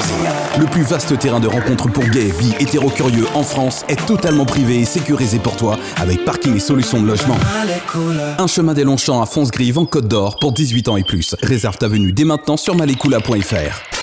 Le plus vaste terrain de rencontre pour gays, bi, hétéro-curieux en France est totalement privé et sécurisé pour toi avec parking et solutions de logement. Un chemin des Longchamps à Foncegrive en Côte d'Or pour 18 ans et plus. Réserve ta venue dès maintenant sur malekoula.fr.